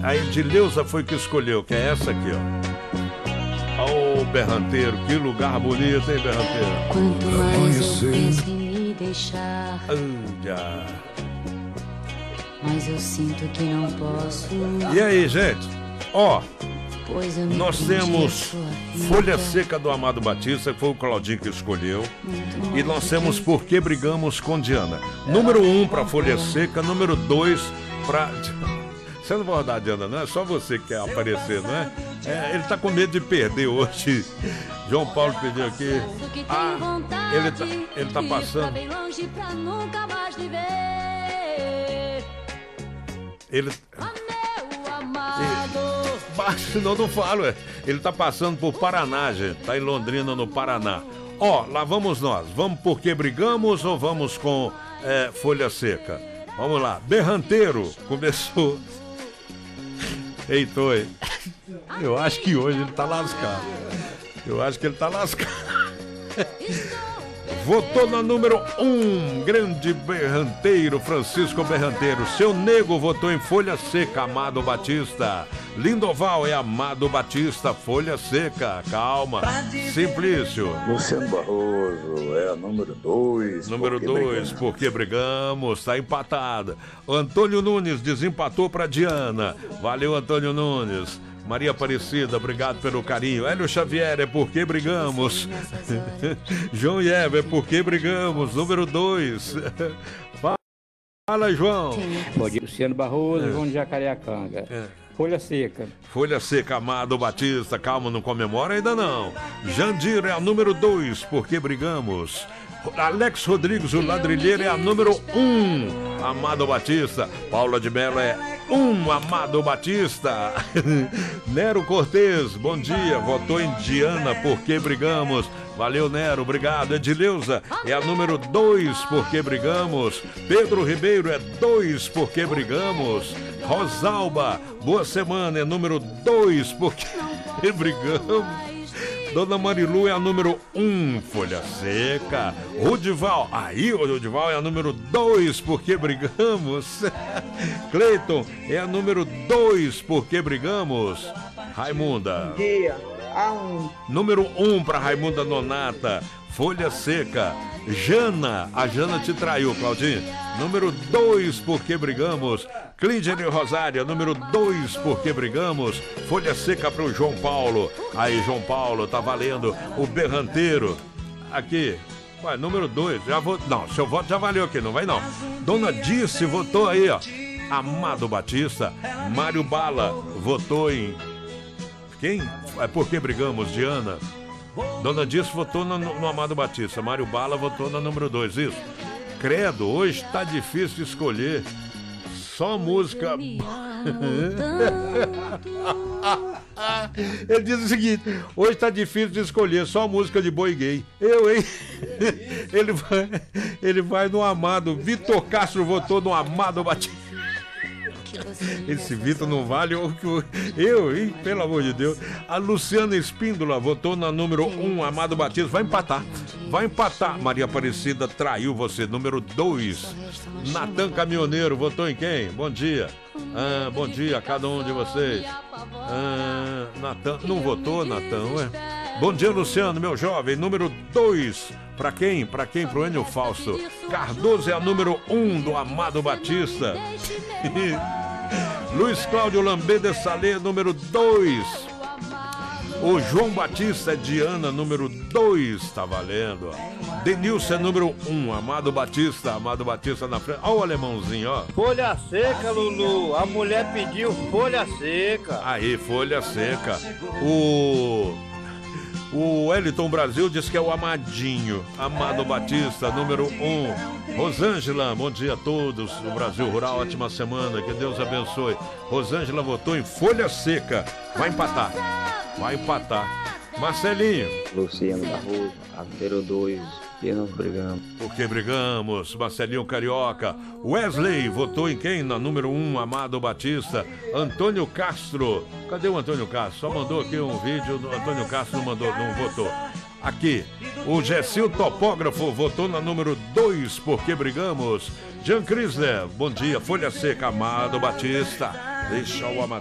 A Edileuza foi que escolheu, que é essa aqui, ó. Ô, Berranteiro, que lugar bonito, hein, Berranteiro? Quanto mais eu penso em me deixar, mas eu sinto que não posso. E aí, gente? Ó, pois eu me nós prendi à temos sua vida. Folha Seca do Amado Batista, que foi o Claudinho que escolheu. E nós temos Por Que Brigamos com Diana. Número 1 para Folha Seca, número 2 para... Você não vai rodar a Diana, não? É só você que quer aparecer, não é? Ele tá com medo de perder hoje. João Paulo pediu aqui. Ele tá passando. Ele... Senão não falo, Ele tá passando por Paraná, gente. Tá em Londrina, no Paraná. Ó, lá vamos nós. Vamos Por Que Brigamos ou vamos com Folha Seca? Vamos lá. Berranteiro começou. Heitor, eu acho que hoje ele tá lascado. Eu acho que ele tá lascado. Votou na número 1, grande Berranteiro, Francisco Berranteiro. Seu Nego votou em Folha Seca, Amado Batista. Lindoval é Amado Batista, Folha Seca. Calma. Simplício. Luciano Barroso é a número 2. Número 2, Por Que Brigamos, tá empatada. Antônio Nunes desempatou pra Diana. Valeu, Antônio Nunes. Maria Aparecida, obrigado pelo carinho. Hélio Xavier, é Por Que Brigamos. João Eva, é Por Que Brigamos. Número 2. Fala, João. Bom dia, Luciano Barroso, João de Jacareacanga. Folha Seca. Folha Seca, Amado Batista. Calma, não comemora ainda não. Jandir é a número 2, Por Que Brigamos. Alex Rodrigues, o ladrilheiro, é a número 1, Amado Batista. Paula de Mello é 1, Amado Batista. Nero Cortez, bom dia, votou em Diana, Por Que Brigamos. Valeu, Nero, obrigado. Edileuza é a número 2, Por Que Brigamos. Pedro Ribeiro é 2, Por Que Brigamos. Rosalba, boa semana, é número 2, Por Que Brigamos. Dona Marilu é a número 1, Folha Seca. Rudival, o Rudival é a número 2, Por Que Brigamos. Cleiton é a número 2, Por Que Brigamos. Raimunda. Bom dia, A1. Número 1 para Raimunda Nonata, Folha Seca. Jana, a Jana te traiu, Claudinho. Número 2, Por Que Brigamos. Clínger e Rosária, número 2, Por Que Brigamos. Folha Seca para o João Paulo. Aí, João Paulo, tá valendo. O Berranteiro. Aqui. Ué, número 2. Já vou... Não, seu voto já valeu aqui, não vai não. Dona Dirce votou aí, ó. Amado Batista. Mário Bala votou em... Quem? É Por Que Brigamos, Diana. Dona Dirce votou no Amado Batista. Mário Bala votou na número 2, isso. Credo, hoje tá difícil de escolher. Só música. Ele diz o seguinte: hoje tá difícil de escolher, só música de boi gay. Eu, hein? Ele vai no Amado. Vitor Castro votou no Amado Batista. Esse Vitor não vale eu, hein? Pelo amor de Deus. A Luciana Espíndola votou na número 1, Amado Batista. Vai empatar. Maria Aparecida traiu você. Número 2. Natan Caminhoneiro votou em quem? Bom dia. Bom dia a cada um de vocês. Natan, não votou, Natan, ué? Bom dia, Luciano, meu jovem. Número 2. Pra quem? Pro Enio Fausto. Cardoso é a número 1 do Amado Batista. Luiz Cláudio Lambê de Salê, número 2. O João Batista é Diana, número 2. Tá valendo. Denilson é número 1. Amado Batista na frente. Olha o alemãozinho, ó. Folha Seca, Lulu. A mulher pediu Folha Seca. Aí, Folha Seca. O Wellington Brasil diz que é o Amadinho. Amado Batista, número 1. Rosângela, bom dia a todos. O Brasil Rural, ótima semana. Que Deus abençoe. Rosângela votou em Folha Seca. Vai empatar. Marcelinho. Luciano Barroso, a número 2. Que nós brigamos. Por Que Brigamos. Marcelinho Carioca. Wesley votou em quem? Na número 1, Amado Batista. Antônio Castro. Cadê o Antônio Castro? Só mandou aqui um vídeo. O Antônio Castro não votou. Aqui. O Gessil Topógrafo votou na número 2, Por Que Brigamos. Jean Chrysler, bom dia. Folha Seca, Amado Batista. Deixa o Amado.